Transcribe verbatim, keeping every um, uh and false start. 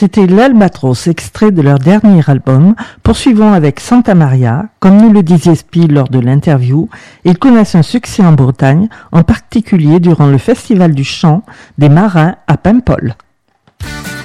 C'était l'Albatros, extrait de leur dernier album. Poursuivons avec Santa Maria. Comme nous le disait Spi lors de l'interview, ils connaissent un succès en Bretagne, en particulier durant le Festival du Chant des Marins à Paimpol.